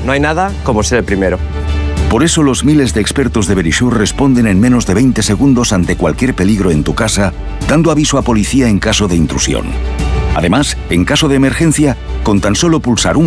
no hay nada como ser el primero. Por eso los miles de expertos de Verisure responden en menos de 20 segundos ante cualquier peligro en tu casa, dando aviso a policía en caso de intrusión. Además, en caso de emergencia, con tan solo pulsar un